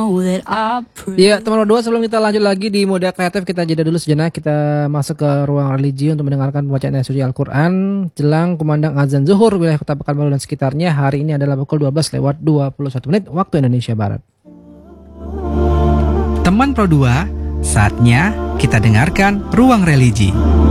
Ya, teman berdua, sebelum kita lanjut lagi di Muda Kreatif, kita jeda dulu sejenak. Kita masuk ke ruang religi untuk mendengarkan bacaan ayat suci Al-Quran jelang kumandang azan zuhur wilayah Kota Pekanbaru dan sekitarnya. Hari ini adalah pukul 12:21 waktu Indonesia Barat. Teman Pro 2, saatnya kita dengarkan ruang religi.